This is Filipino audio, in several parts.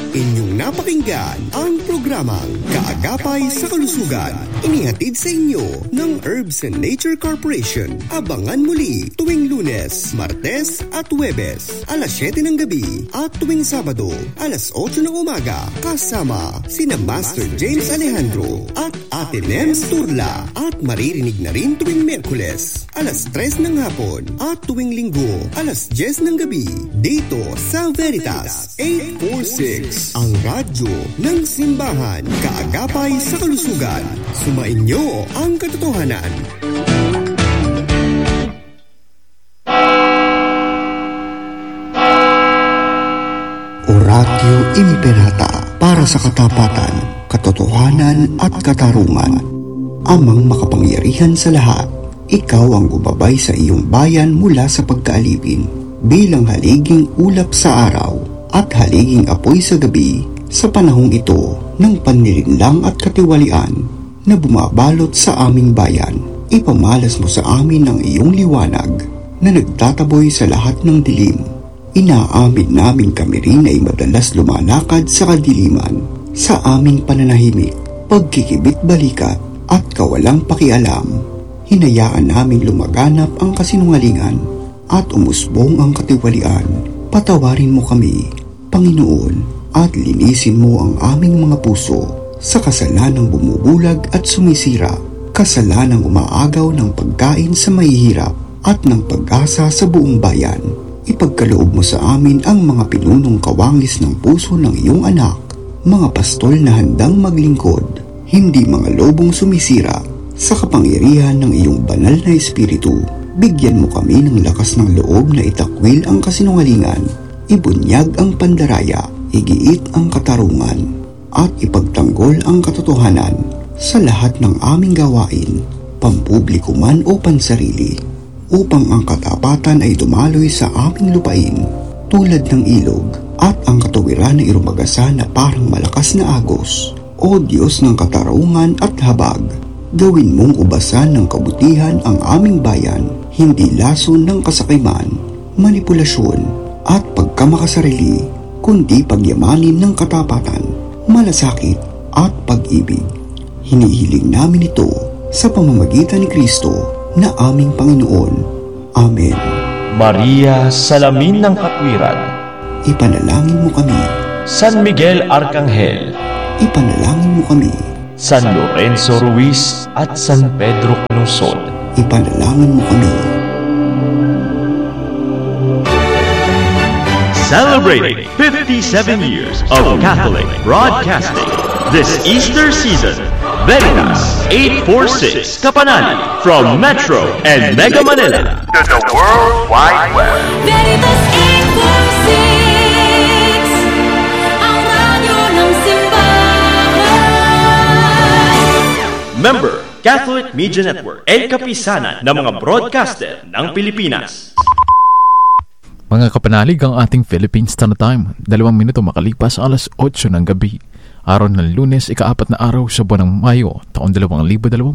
Inyong napakinggan ang programang Kaagapay sa Kalusugan. Inihatid sa inyo ng Herbs and Nature Corporation. Abangan muli tuwing Lunes, Martes at Huwebes, alas 7 ng gabi at tuwing Sabado, alas 8 ng umaga. Kasama sina Master James Alejandro at Ate Nems Turla. At maririnig na rin tuwing Miyerkules, alas 3 ng hapon at tuwing Linggo, alas 10 ng gabi. Dito sa Veritas 846. Ang radyo ng simbahan, kaagapay sa kalusugan. Sumainyo ang katotohanan. Oratio Imperata, para sa katapatan, katotohanan at katarungan. Amang makapangyarihan sa lahat, ikaw ang gumabay sa iyong bayan mula sa pagkaalipin, bilang haliging ulap sa araw at haliging apoy sa gabi, sa panahong ito ng panlilinlang at katiwalian na bumabalot sa aming bayan. Ipamalas mo sa amin ang iyong liwanag na nagtataboy sa lahat ng dilim. Inaamin namin kami rin ay madalas lumalakad sa kadiliman, sa aming pananahimik, pagkikibit-balikat at kawalang pakialam. Hinayaan namin lumaganap ang kasinungalingan at umusbong ang katiwalian. Patawarin mo kami, Panginoon, at linisin mo ang aming mga puso sa kasalanang bumubulag at sumisira, kasalanang umaagaw ng pagkain sa mahihirap at ng pag-asa sa buong bayan. Ipagkaloob mo sa amin ang mga pinunong kawangis ng puso ng iyong anak, mga pastol na handang maglingkod, hindi mga lobong sumisira. Sa kapangyarihan ng iyong banal na espiritu, bigyan mo kami ng lakas ng loob na itakwil ang kasinungalingan, ibunyag ang pandaraya, igiit ang katarungan, at ipagtanggol ang katotohanan sa lahat ng aming gawain, pampubliko man o pansarili, upang ang katapatan ay dumaloy sa aming lupain tulad ng ilog, at ang katuwiran ay rumagasa na parang malakas na agos. O Diyos ng katarungan at habag, gawin mong ubasan ng kabutihan ang aming bayan, hindi lason ng kasakiman, manipulasyon at pagkamakasarili, kundi pagyamanin ng katapatan, malasakit at pag-ibig. Hinihiling namin ito sa pamamagitan ni Kristo na aming Panginoon. Amen. Maria, salamin ng katwiran, ipanalangin mo kami. San Miguel Arcangel, ipanalangin mo kami. San Lorenzo Ruiz at San Pedro Calungsod, ipanalangin mo kami. Celebrating 57 years of Catholic broadcasting this Easter season, Veritas 846 Kapanani from Metro and Mega Manila to the World Wide Web. Veritas 846, ang radyo ng simbahan. Member, Catholic Media Network and kapisanan ng mga broadcaster ng Pilipinas. Mga kapanalig, ang ating Philippine Standard Time, 2 minuto makalipas alas 8 ng gabi. Araw ng Lunes, ika-4 na araw sa buwan ng Mayo, taon 2026.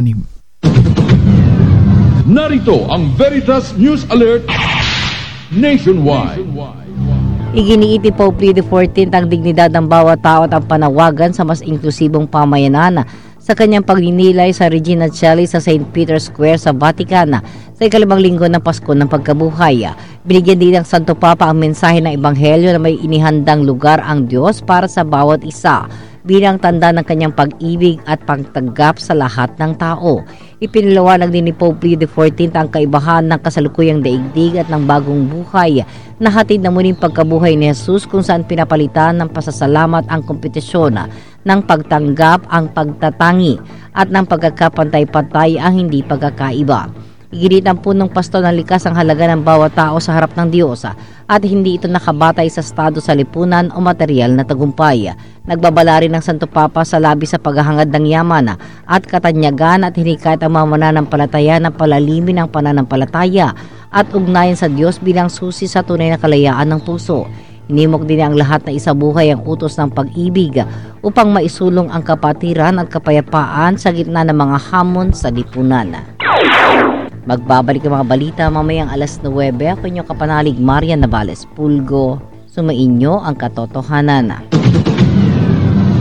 Narito ang Veritas News Alert Nationwide. Iginiit ni Pope Leo XIV ang dignidad ng bawat tao at ang panawagan sa mas inklusibong pamayanan sa kanyang pagninilay sa Regina Coeli sa St. Peter's Square sa Vatican sa ikalabang linggo ng Pasko ng Pagkabuhay. Binigyan din ng Santo Papa ang mensahe ng Ebanghelyo na may inihandang lugar ang Diyos para sa bawat isa bilang tanda ng kanyang pag-ibig at pagtanggap sa lahat ng tao. Ipinaliwanag din ni Pope Leo XIV ang kaibahan ng kasalukuyang daigdig at ng bagong buhay na hatid na muling pagkabuhay ni Jesus, kung saan pinapalitan ng pasasalamat ang kompetisyon ng pagtanggap, ang pagtatangi at ng pagkakapantay-pantay ang hindi pagkakaiba. Iginit ng punong pasto ng likas ang halaga ng bawat tao sa harap ng Diyos at hindi ito nakabatay sa estado sa lipunan o material na tagumpay. Nagbabala rin ng Santo Papa sa labi sa paghahangad ng yaman at katanyagan at hinikayat ang mga mananampalataya na palalimin ang pananampalataya at ugnayan sa Diyos bilang susi sa tunay na kalayaan ng puso. Inimok din ang lahat na isabuhay ang utos ng pag-ibig upang maisulong ang kapatiran at kapayapaan sa gitna ng mga hamon sa lipunan. Magbabalik ang mga balita mamayang alas 9. Ako inyong kapanalig Marian Navales Pulgo. Sumainyo ang katotohanan.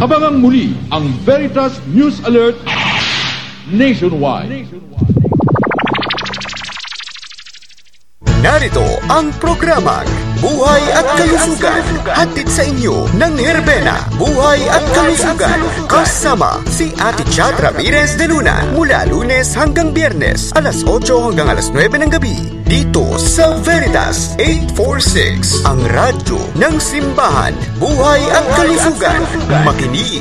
Abangang muli ang Veritas News Alert Nationwide. Narito ang programang Buhay at Kalusugan, hatid sa inyo ng Herbena Buhay at Kalusugan, kasama si Ate Chat Ramirez de Luna, mula Lunes hanggang Biyernes, alas 8 hanggang alas 9 ng gabi, dito sa Veritas 846, ang radyo ng simbahan. Buhay at Kalusugan, makinig!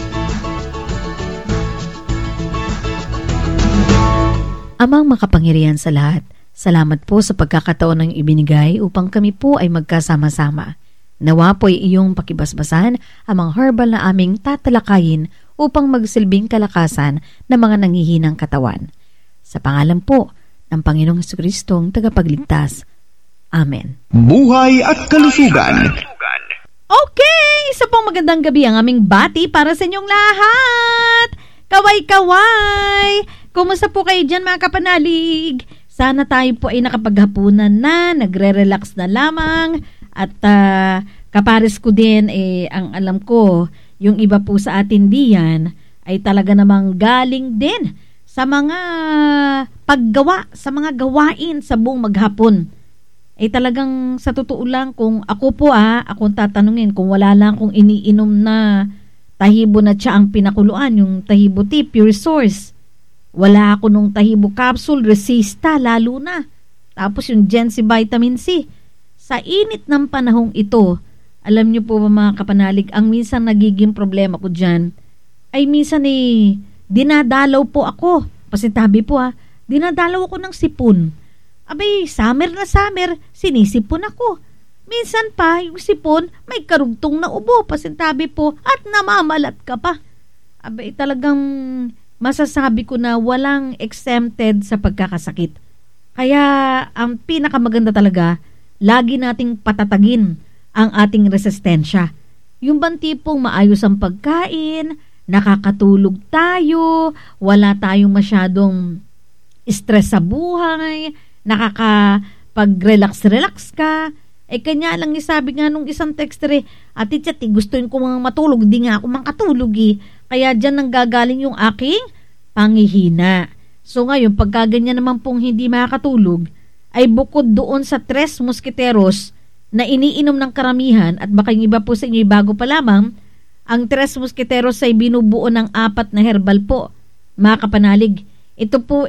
Amang makapangyarihan sa lahat, salamat po sa pagkakataon ng ibinigay upang kami po ay magkasama-sama. Nawa po ay iyong pakibasbasan ang mga herbal na aming tatalakayin upang magsilbing kalakasan ng mga nanghihinang katawan. Sa pangalan po ng Panginoong Jesucristong tagapagligtas. Amen. Buhay at Kalusugan. Okay! Isa pong magandang gabi ang aming bati para sa inyong lahat! Kaway-kaway! Kumusta po kayo dyan mga kapanalig? Sana tayo po ay nakapaghapunan na, nagre-relax na lamang at kapares ko din ang alam ko, yung iba po sa atin diyan ay talaga namang galing din sa mga paggawa, sa mga gawain sa buong maghapon. Talagang sa totoo lang, kung ako po akong tatanungin, kung wala lang akong iniinom na tahibo na siya ang pinakuluan, yung tahibo tea, pure source. Wala ako nung tahibo capsule, resista, lalo na. Tapos yung Gen-C vitamin C. Sa init ng panahong ito, alam niyo po ba mga kapanalig, ang minsan nagiging problema ko dyan, ay minsan dinadalaw po ako. Pasintabi po dinadalaw ako ng sipon. Abay, summer na summer, sinisipon ako. Minsan pa, yung sipon, may karugtong na ubo, pasintabi po, at namamalat ka pa. Abay, talagang masasabi ko na walang exempted sa pagkakasakit. Kaya ang pinakamaganda talaga, lagi nating patatagin ang ating resistensya. Yung bang tipong maayos ang pagkain, nakakatulog tayo, wala tayong masyadong stress sa buhay, nakakapag-relax ka. Kanya lang sabi nga nung isang texter, Ate Chat, gustuin ko mga matulog, di nga ako makatulog Kaya dyan nang gagaling yung aking panghihina. So ngayon, pagkaganyan naman pong hindi makatulog, ay bukod doon sa 3 musketeros na iniinom ng karamihan, at baka yung iba po sa inyo bago pa lamang, ang 3 musketeros ay binubuo ng 4 na herbal po. Mga kapanalig, ito po